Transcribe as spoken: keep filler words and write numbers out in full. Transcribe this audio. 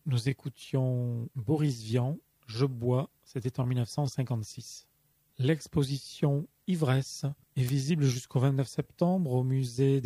nous écoutions Boris Vian, Je bois, c'était en mille neuf cent cinquante-six. L'exposition Ivresse est visible jusqu'au vingt-neuf septembre au musée